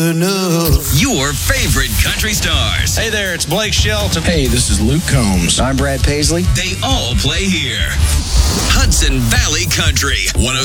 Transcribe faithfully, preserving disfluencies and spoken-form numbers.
enough. Your favorite country stars. Hey there, it's Blake Shelton. Hey, this is Luke Combs. I'm Brad Paisley. They all play here. Hudson Valley Country, one oh